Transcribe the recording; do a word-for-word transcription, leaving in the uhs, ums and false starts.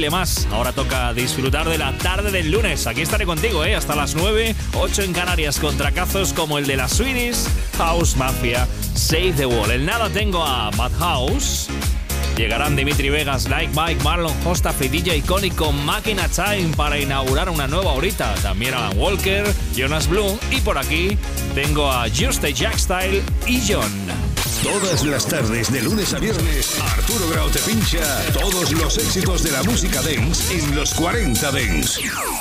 baile más. Ahora toca disfrutar de la tarde del lunes. Aquí estaré contigo, ¿eh? Hasta las nueve, ocho en Canarias, con tracazos como el de la Swedish House Mafia, Save the World. El nada tengo a Madhouse. Llegarán Dimitri Vegas, Like Mike, Marlon Hostaf y D J Connie con Máquina Time para inaugurar una nueva horita. También Alan Walker, Jonas Blum y por aquí tengo a Juste Jackstyle y John. Todas las tardes, de lunes a viernes, Arturo Grau te pincha todos los éxitos de la música dance en los cuarenta Dance.